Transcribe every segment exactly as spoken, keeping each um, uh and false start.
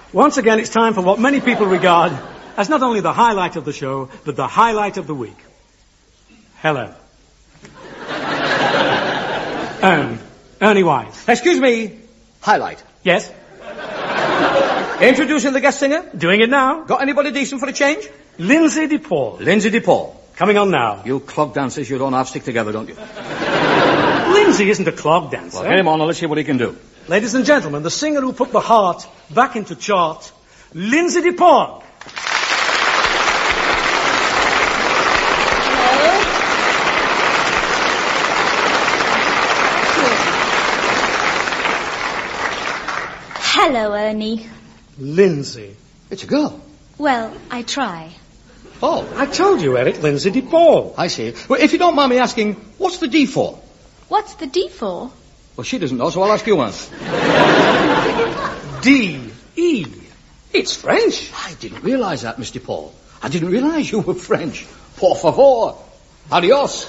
Once again, it's time for what many people regard as not only the highlight of the show, but the highlight of the week. Hello. um, Ernie Wise. Excuse me. Highlight. Yes? Introducing the guest singer. Doing it now. Got anybody decent for a change? Lindsay DePaul. Lindsay DePaul. Coming on now. You clog dancers, you don't half stick together, don't you? Lindsay isn't a clog dancer. Well, get him on and let's see what he can do. Ladies and gentlemen, the singer who put the heart back into chart, Lindsay DePaul. Hello, Ernie. Lindsay. It's a girl. Well, I try. Oh. I told you, Eric, Lindsay DePaul. I see. Well, if you don't mind me asking, what's the D for? What's the D for? Well, she doesn't know, so I'll ask you once. D E. It's French. I didn't realize that, Mister Paul. I didn't realize you were French. Por favor. Adios.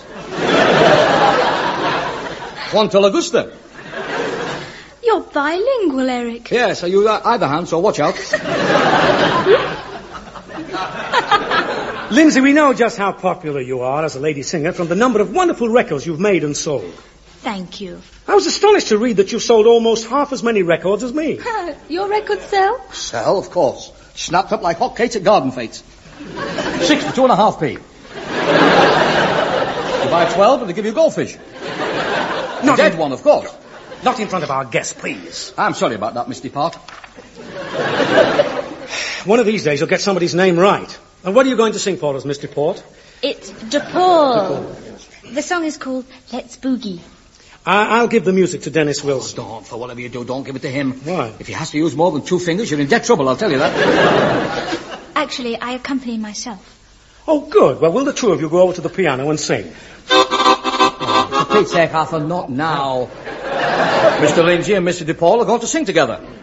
Quanto la gusta. You're bilingual, Eric. Yes, I use either hand, so watch out. Lindsay, we know just how popular you are as a lady singer from the number of wonderful records you've made and sold. Thank you. I was astonished to read that you've sold almost half as many records as me. Your records sell? Sell, of course. Snapped up like hotcakes at garden fetes. Six for two and a half p. You buy twelve and they give you goldfish. Not a dead in, one, of course. Not in front of our guests, please. I'm sorry about that, Mister Part. One of these days you'll get somebody's name right. And what are you going to sing for us, Mister Port? It's DePaul. The song is called Let's Boogie. I- I'll give the music to Dennis Wilson. Oh, don't, for whatever you do, don't give it to him. Why? If he has to use more than two fingers, you're in dead trouble, I'll tell you that. Actually, I accompany myself. Oh, good. Well, will the two of you go over to the piano and sing? For Pete's sake, Arthur, not now. Mister Lindsay and Mister DePaul are going to sing together.